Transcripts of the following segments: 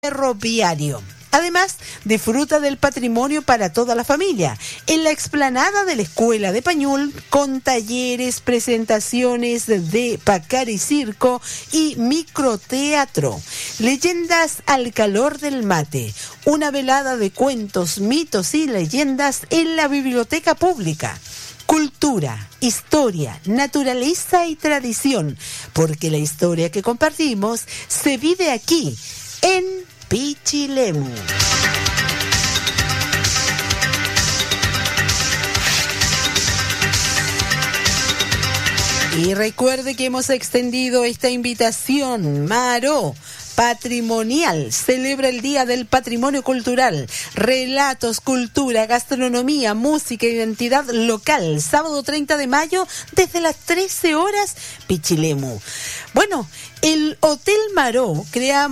ferroviario. Además, disfruta del patrimonio para toda la familia en la explanada de la Escuela de Pañul, con talleres, presentaciones de Pacari Circo y microteatro. Leyendas al calor del mate, una velada de cuentos, mitos y leyendas en la biblioteca pública. Cultura, historia, naturaleza y tradición, porque la historia que compartimos se vive aquí, en Pichilemu. Y recuerde que hemos extendido esta invitación, Maró Patrimonial. Celebra el Día del Patrimonio Cultural. Relatos, cultura, gastronomía, música, identidad local. Sábado 30 de mayo, desde las 13 horas, Pichilemu. Bueno, el Hotel Maró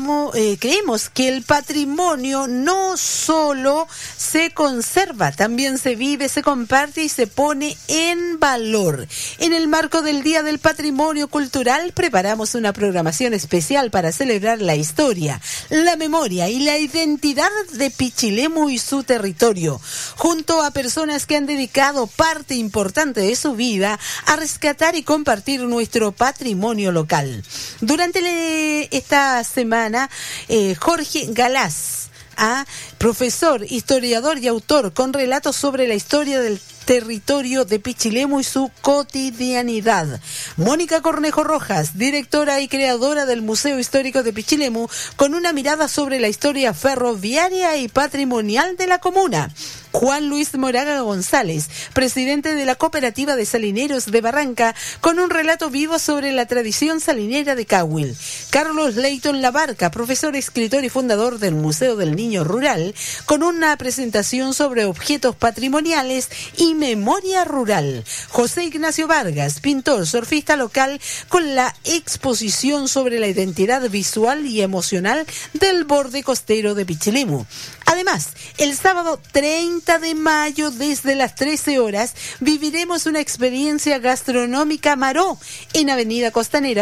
creemos que el patrimonio no solo se conserva, también se vive, se comparte y se pone en valor. En el marco del Día del Patrimonio Cultural preparamos una programación especial para celebrar la historia, la memoria y la identidad de Pichilemu y su territorio, junto a personas que han dedicado parte importante de su vida a rescatar y compartir nuestro patrimonio local. Durante esta semana, Jorge Galás, profesor, historiador y autor, con relatos sobre la historia del territorio de Pichilemu y su cotidianidad. Mónica Cornejo Rojas, directora y creadora del Museo Histórico de Pichilemu, con una mirada sobre la historia ferroviaria y patrimonial de la comuna. Juan Luis Moraga González, presidente de la Cooperativa de Salineros de Barranca, con un relato vivo sobre la tradición salinera de Cahuil. Carlos Leighton Labarca, profesor, escritor y fundador del Museo del Niño Rural, con una presentación sobre objetos patrimoniales y memoria rural. José Ignacio Vargas, pintor, surfista local, con la exposición sobre la identidad visual y emocional del borde costero de Pichilemu. Además, el sábado 30 de mayo, desde las 13 horas, viviremos una experiencia gastronómica Maró en Avenida Costanera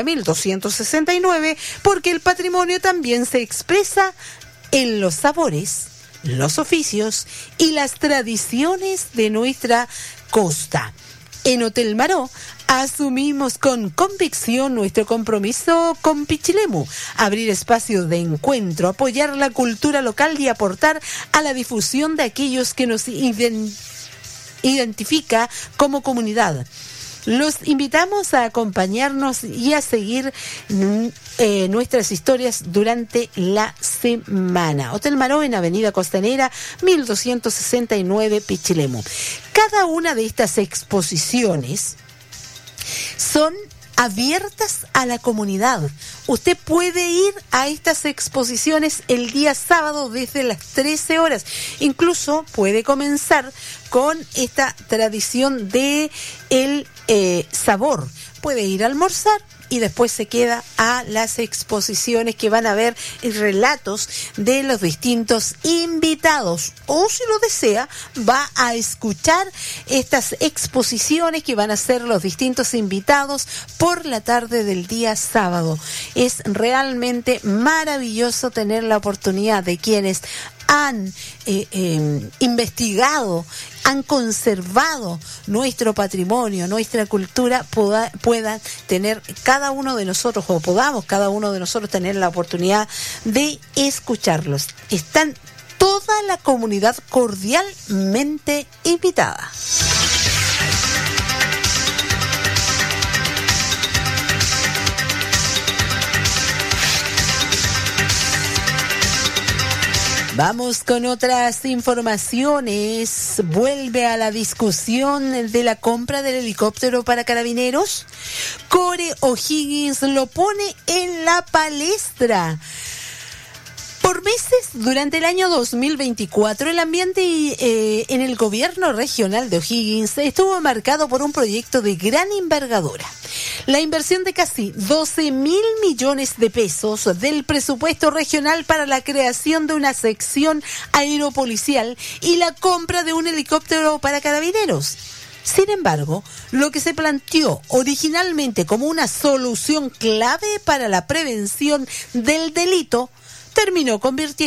1269, porque el patrimonio también se expresa en los sabores, los oficios y las tradiciones de nuestra costa. En Hotel Maró asumimos con convicción nuestro compromiso con Pichilemu, abrir espacios de encuentro, apoyar la cultura local y aportar a la difusión de aquellos que nos identifica como comunidad. Los invitamos a acompañarnos y a seguir nuestras historias durante la semana. Hotel Maró en Avenida Costanera 1269, Pichilemu. Cada una de estas exposiciones son abiertas a la comunidad. Usted puede ir a estas exposiciones el día sábado desde las 13 horas. Incluso puede comenzar con esta tradición de el sabor. Puede ir a almorzar y después se queda a las exposiciones que van a ver relatos de los distintos invitados, o si lo desea va a escuchar estas exposiciones que van a ser los distintos invitados por la tarde del día sábado. Es realmente maravilloso tener la oportunidad de quienes han investigado, han conservado nuestro patrimonio, nuestra cultura, puedan tener cada uno de nosotros, o podamos cada uno de nosotros tener la oportunidad de escucharlos. Están toda la comunidad cordialmente invitada. Vamos con otras informaciones. Vuelve a la discusión de la compra del helicóptero para carabineros. Core O'Higgins lo pone en la palestra. Por meses, durante el año 2024, el ambiente en el gobierno regional de O'Higgins estuvo marcado por un proyecto de gran envergadura. La inversión de casi 12.000 millones de pesos del presupuesto regional para la creación de una sección aeropolicial y la compra de un helicóptero para carabineros. Sin embargo, lo que se planteó originalmente como una solución clave para la prevención del delito terminó convirtiendo